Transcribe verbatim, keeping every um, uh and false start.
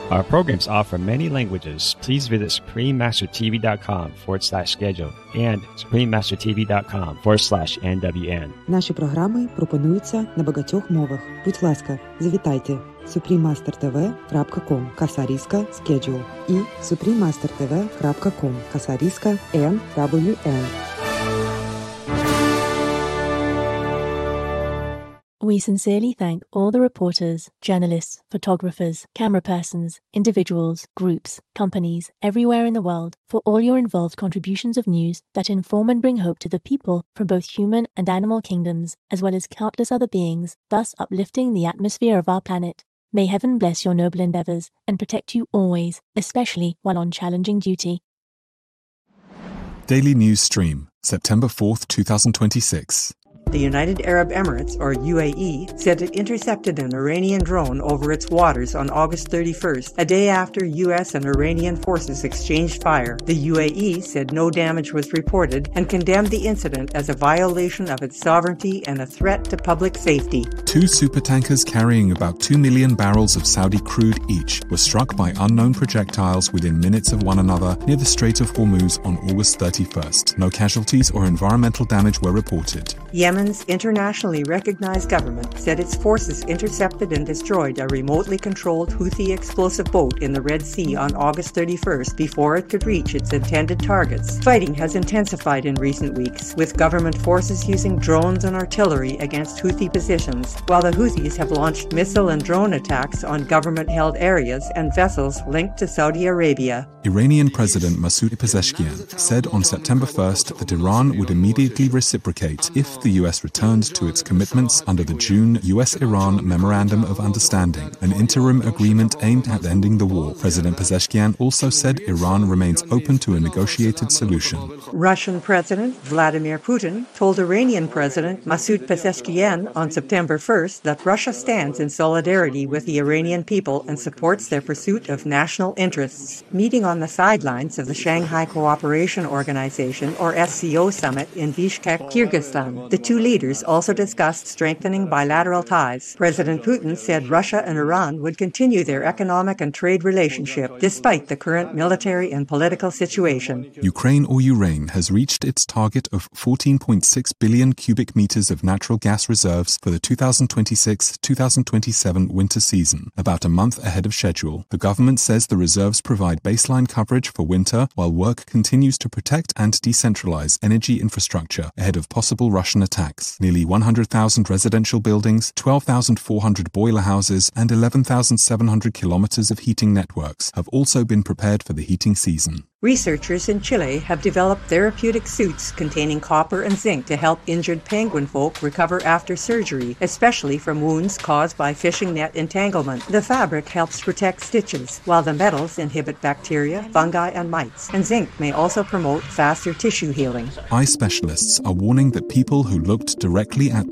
Our programs offer many languages. Please visit suprememastertv.com forward slash schedule and suprememastertv.com forward slash NWN. Наші програми пропонуються на багатьох мовах. Будь ласка, завітайте suprememastertv крапка com касаріска schedule і suprememastertv крапка com касаріска ен дабл ю ен. We sincerely thank all the reporters, journalists, photographers, camera persons, individuals, groups, companies, everywhere in the world for all your involved contributions of news that inform and bring hope to the people from both human and animal kingdoms, as well as countless other beings, thus uplifting the atmosphere of our planet. May heaven bless your noble endeavors and protect you always, especially while on challenging duty. Daily News Stream, September fourth, twenty twenty-six. The United Arab Emirates, or U A E, said it intercepted an Iranian drone over its waters on August thirty-first, a day after U S and Iranian forces exchanged fire. The U A E said no damage was reported and condemned the incident as a violation of its sovereignty and a threat to public safety. Two supertankers carrying about two million barrels of Saudi crude each were struck by unknown projectiles within minutes of one another near the Strait of Hormuz on August thirty-first. No casualties or environmental damage were reported. Yemen's internationally recognized government said its forces intercepted and destroyed a remotely controlled Houthi explosive boat in the Red Sea on August thirty-first before it could reach its intended targets. Fighting has intensified in recent weeks, with government forces using drones and artillery against Houthi positions, while the Houthis have launched missile and drone attacks on government-held areas and vessels linked to Saudi Arabia. Iranian President Masoud Pezeshkian said on September first that Iran would immediately reciprocate if the U S returned to its commitments under the June U S Iran Memorandum of Understanding, an interim agreement aimed at ending the war. President Pezeshkian also said Iran remains open to a negotiated solution. Russian President Vladimir Putin told Iranian President Masoud Pezeshkian on September first that Russia stands in solidarity with the Iranian people and supports their pursuit of national interests. Meeting on the sidelines of the Shanghai Cooperation Organization, or S C O summit in Bishkek, Kyrgyzstan, the two leaders also discussed strengthening bilateral ties. President Putin said Russia and Iran would continue their economic and trade relationship despite the current military and political situation. Ukraine or Urain has reached its target of fourteen point six billion cubic meters of natural gas reserves for the twenty twenty-six twenty twenty-seven winter season, about a month ahead of schedule. The government says the reserves provide baseline coverage for winter while work continues to protect and decentralize energy infrastructure ahead of possible Russian attacks. Nearly one hundred thousand residential buildings, twelve thousand four hundred boiler houses, and eleven thousand seven hundred kilometers of heating networks have also been prepared for the heating season. Researchers in Chile have developed therapeutic suits containing copper and zinc to help injured penguin folk recover after surgery, especially from wounds caused by fishing net entanglement. The fabric helps protect stitches, while the metals inhibit bacteria, fungi, and mites, and zinc may also promote faster tissue healing. Eye specialists are warning that people who looked directly at